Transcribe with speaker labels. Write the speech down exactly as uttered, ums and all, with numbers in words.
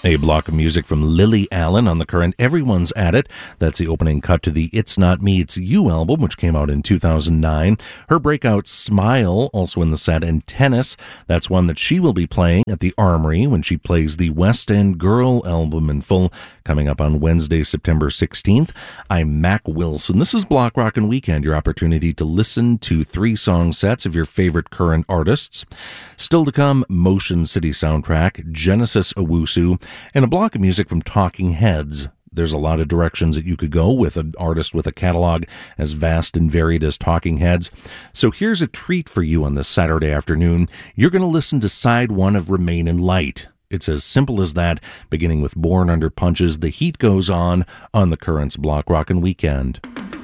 Speaker 1: A block of music from Lily Allen on the current Everyone's At It. That's the opening cut to the It's Not Me, It's You album, which came out in two thousand nine. Her breakout Smile, also in the set, and Tennis. That's one that she will be playing at the Armory when she plays the West End Girl album in full, coming up on Wednesday, September sixteenth. I'm Mac Wilson. This is Block Rockin' Weekend, your opportunity to listen to three song sets of your favorite current artists. Still to come, Motion City soundtrack, Genesis Owusu, and a block of music from Talking Heads. There's a lot of directions that you could go with an artist with a catalog as vast and varied as Talking Heads. So here's a treat for you on this Saturday afternoon. You're going to listen to side one of Remain in Light. It's as simple as that, beginning with Born Under Punches. The heat goes on on the Currents Block Rockin' Weekend.